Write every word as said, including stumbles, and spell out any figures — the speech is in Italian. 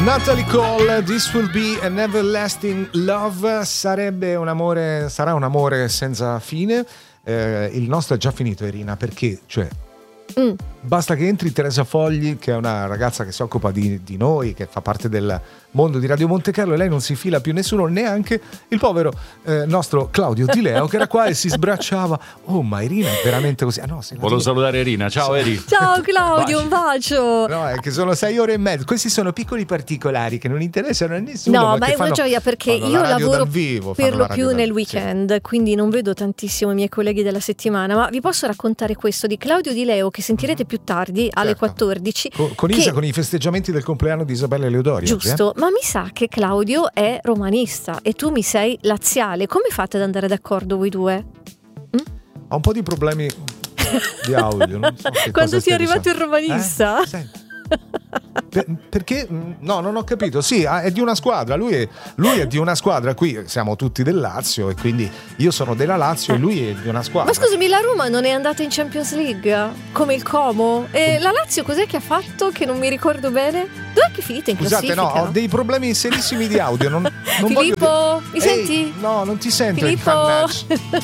Natalie Cole, This Will Be an Everlasting Love. Sarebbe un amore, sarà un amore senza fine. Eh, il nostro è già finito, Irina, perché cioè mm. basta che entri Teresa Fogli, che è una ragazza che si occupa di, di noi, che fa parte del mondo di Radio Montecarlo, e lei non si fila più nessuno, neanche il povero eh, nostro Claudio Di Leo, che era qua e si sbracciava. Oh, ma Irina è veramente così? Ah, no, volevo salutare Irina. Ciao Eri. Ciao Claudio, un bacio. No, è che sono sei ore e mezzo. Questi sono piccoli particolari che non interessano a nessuno. No, ma, ma che è fanno, una gioia, perché io lavoro vivo, per lo più nel dal... weekend, sì. Quindi non vedo tantissimo i miei colleghi della settimana. Ma vi posso raccontare questo di Claudio Di Leo, che sentirete più tardi alle certo. quattordici. Con, con che... Isa, con i festeggiamenti del compleanno di Isabella Leodoria. Giusto, eh? ma mi sa che Claudio è romanista e tu mi sei laziale. Come fate ad andare d'accordo voi due? Mm? Ho un po' di problemi di audio. Non so quando ti è arrivato il romanista? Eh? Senti. Per, perché no, non ho capito. Sì, è di una squadra. Lui è, lui è di una squadra. Qui siamo tutti del Lazio, e quindi io sono della Lazio e lui è di una squadra. Ma scusami, la Roma non è andata in Champions League come il Como? E la Lazio cos'è che ha fatto? Che non mi ricordo bene. Dov'è che è finita in classifica? Scusate, no, ho dei problemi serissimi di audio. Non, non Filippo, voglio... mi senti? Ehi, no, non ti sento. Filippo.